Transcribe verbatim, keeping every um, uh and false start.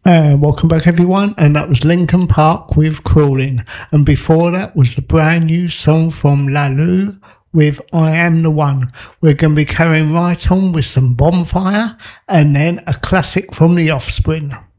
Uh, welcome back everyone, and that was Linkin Park with Crawling, and before that was the brand new song from Lalu with I Am The One. We're going to be carrying right on with some Bonfire and then a classic from The Offspring.